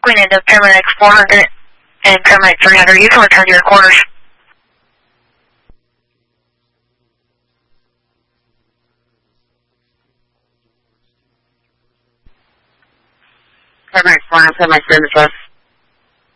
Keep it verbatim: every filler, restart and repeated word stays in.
Queen into Paramedic four hundred and Paramedic three hundred. You can return to your quarters. Paramedic four hundred, Paramedic three hundred.